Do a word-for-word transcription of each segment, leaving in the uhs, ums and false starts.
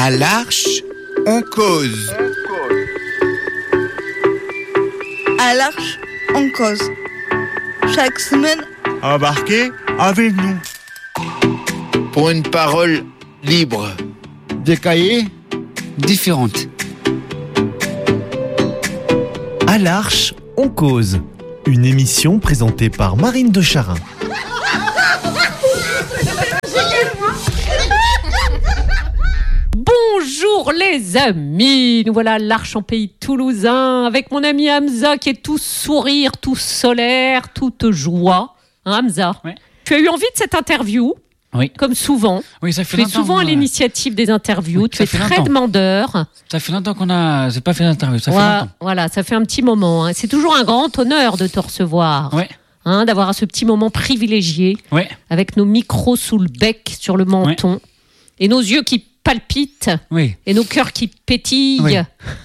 À l'Arche, on cause. À l'Arche, on cause. Chaque semaine, embarquez avec nous. Pour une parole libre. Des cahiers différentes. À l'Arche, on cause. Une émission présentée par Marine de Charin. Bonjour les amis, nous voilà à l'Arche en pays toulousain avec mon ami Hamza qui est tout sourire, tout solaire, toute joie. Hein, Hamza, ouais. Tu as eu envie de cette interview, oui. Comme souvent. Oui, ça fait tu es longtemps. souvent à euh... l'initiative des interviews, oui, tu es très longtemps. demandeur. Ça fait longtemps qu'on a, j'ai pas fait d'interview, ça voilà, fait longtemps. Voilà, ça fait un petit moment. Hein. C'est toujours un grand honneur de te recevoir. Ouais. Hein, d'avoir ce petit moment privilégié, ouais. avec nos micros sous le bec, sur le menton, ouais. Et nos yeux qui palpitent, oui. Et nos cœurs qui pétillent. Oui.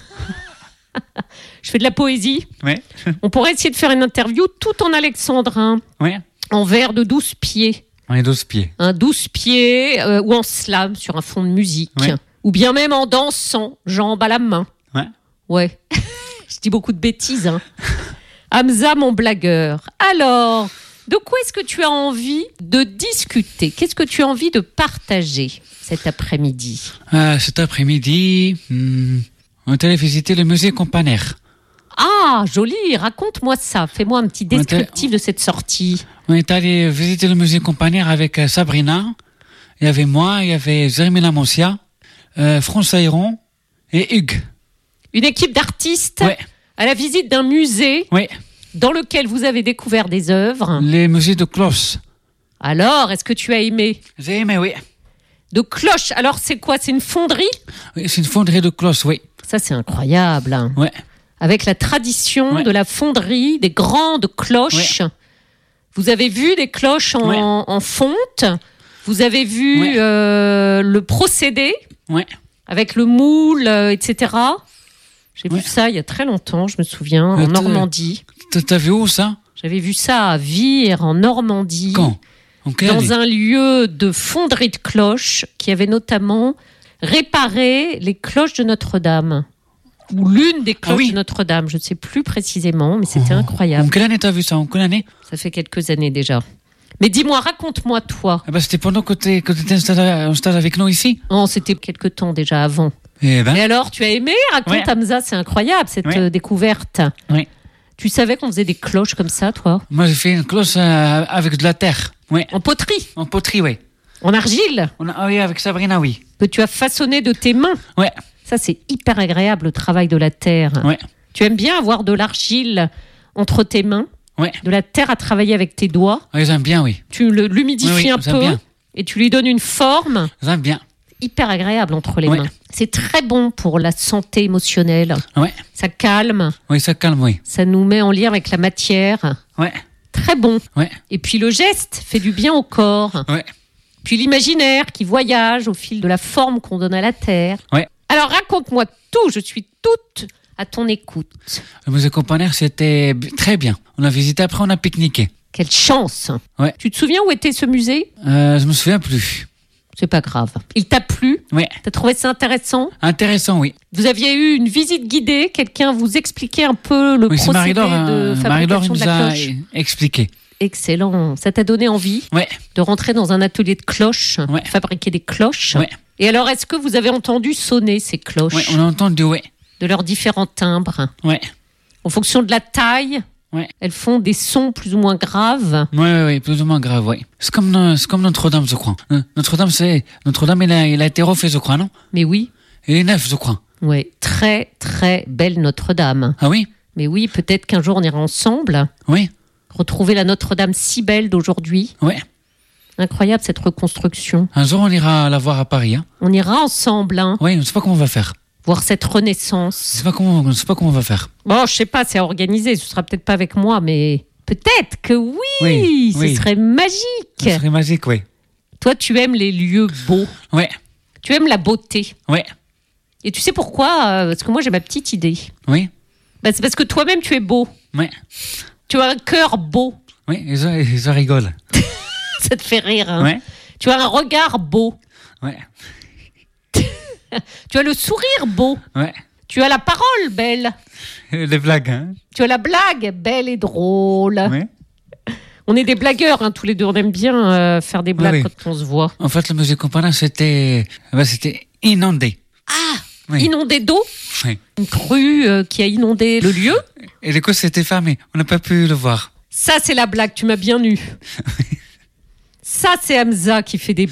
Je fais de la poésie. Oui. On pourrait essayer de faire une interview tout en alexandrin, oui. En vers de douze pieds. Oui, douze pieds. Un douze pieds euh, ou en slam sur un fond de musique. Oui. Ou bien même en dansant, jambes à la main. Ouais. Ouais. Je dis beaucoup de bêtises, hein. Hamza, mon blagueur. Alors, de quoi est-ce que tu as envie de discuter ? Qu'est-ce que tu as envie de partager cet après-midi ? euh, Cet après-midi, hmm, on est allé visiter le musée Campanaire. Ah, joli, raconte-moi ça. Fais-moi un petit descriptif de cette sortie. On est allé visiter le musée Campanaire avec Sabrina. Il y avait moi, il y avait Jérémy Lamoncia, euh, François Ayron et Hugues. Une équipe d'artistes ouais. À la visite d'un musée ouais. Dans lequel vous avez découvert des œuvres. Les musées de cloches. Alors, est-ce que tu as aimé ? J'ai aimé, oui. De cloches. Alors, c'est quoi ? C'est une fonderie ? Oui, c'est une fonderie de cloches, oui. Ça, c'est incroyable. Hein. Ouais. Avec la tradition ouais. de la fonderie, des grandes cloches. Ouais. Vous avez vu des cloches en, ouais. en fonte. Vous avez vu ouais. euh, le procédé ouais. avec le moule, euh, et cetera. J'ai ouais. vu ça il y a très longtemps, je me souviens, euh, en Normandie. T'as vu où ça ? J'avais vu ça à Vire, en Normandie. Quand ? En quelle Dans année ? un lieu de fonderie de cloches qui avait notamment réparé les cloches de Notre-Dame. Ou l'une des cloches ah oui. de Notre-Dame, je ne sais plus précisément, mais c'était oh. incroyable. En quelle année t'as vu ça ? En quelle année ? Ça fait quelques années déjà. Mais dis-moi, raconte-moi toi. Ah bah c'était pendant que tu étais en stage avec nous ici ? Non, c'était quelques temps déjà avant. Et, ben. Et alors, tu as aimé ? Raconte, ouais. Hamza, c'est incroyable cette ouais. euh, découverte. Oui. Tu savais qu'on faisait des cloches comme ça, toi ? Moi, j'ai fait une cloche euh, avec de la terre. Ouais. En poterie ? En poterie, oui. En argile ? On a, ah oui, avec Sabrina, oui. Que tu as façonné de tes mains ? Ouais. Ça, c'est hyper agréable, le travail de la terre. Ouais. Tu aimes bien avoir de l'argile entre tes mains ? Ouais. De la terre à travailler avec tes doigts ? Oui, j'aime bien, oui. Tu le, l'humidifies oui, oui, un peu bien. Et tu lui donnes une forme ? J'aime bien. Hyper agréable entre les ouais. mains. C'est très bon pour la santé émotionnelle. Ouais. Ça calme. Oui, ça calme, oui. Ça nous met en lien avec la matière. Ouais. Très bon. Ouais. Et puis le geste fait du bien au corps. Ouais. Puis l'imaginaire qui voyage au fil de la forme qu'on donne à la terre. Ouais. Alors raconte-moi tout, je suis toute à ton écoute. Le musée Campanaire, c'était très bien. On a visité, après on a pique-niqué. Quelle chance. Ouais. Tu te souviens où était ce musée ? euh, Je me souviens plus. C'est pas grave. Il t'a plu ? Oui. T'as trouvé ça intéressant ? Intéressant, oui. Vous aviez eu une visite guidée, quelqu'un vous expliquait un peu le oui, procédé Marie-Laure, de fabrication Marie-Laure de nous la a cloche. expliqué. Excellent. Ça t'a donné envie ouais. de rentrer dans un atelier de cloches, ouais. de fabriquer des cloches. Ouais. Et alors, est-ce que vous avez entendu sonner ces cloches ? Oui, on a entendu, oui. De leurs différents timbres. Oui. En fonction de la taille, ouais. elles font des sons plus ou moins graves. Oui, oui, oui, plus ou moins graves, oui. C'est comme, c'est comme Notre-Dame, je crois. Notre-Dame, c'est, Notre-Dame, il a, il a été refait, je crois, non ? Mais oui. Il est neuf, je crois. Oui, très, très belle Notre-Dame. Ah oui ? Mais oui, peut-être qu'un jour on ira ensemble. Oui. Retrouver la Notre-Dame si belle d'aujourd'hui. Oui. Incroyable cette reconstruction. Un jour, on ira la voir à Paris. Hein. On ira ensemble. Hein. Oui, on ne sait pas comment on va faire. Voir cette renaissance. Je ne sais pas comment, on ne sait pas comment on va faire. Bon, je sais pas, c'est à organiser. Ce sera peut-être pas avec moi, mais peut-être que oui. Oui, ce oui. serait magique. Ce serait magique, oui. Toi, tu aimes les lieux beaux. Oui. Tu aimes la beauté. Oui. Et tu sais pourquoi ? Parce que moi, j'ai ma petite idée. Oui. Bah, c'est parce que toi-même, tu es beau. Oui. Tu as un cœur beau. Oui, et je, et je rigole. Ça te fait rire, hein ? Oui. Tu as un regard beau. Oui. Tu as le sourire beau. Ouais. Tu as la parole belle. Les blagues, hein. Tu as la blague belle et drôle. Ouais. On est des blagueurs, hein, tous les deux. On aime bien euh, faire des blagues Oui. quand on se voit. En fait, la musique compagnie, c'était, bah, c'était inondé. Ah, Oui. inondé d'eau. Oui. Une crue euh, qui a inondé le lieu. Et du coup, c'était fermé. On n'a pas pu le voir. Ça, c'est la blague. Tu m'as bien eu. Ça, c'est Hamza qui fait des